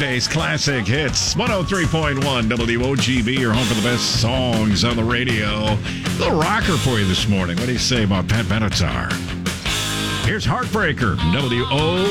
Weekdays Classic Hits. 103.1 WOGB, your home for the best songs on the radio. A little rocker for you this morning. What do you say about Pat Benatar? Here's Heartbreaker, WOGB.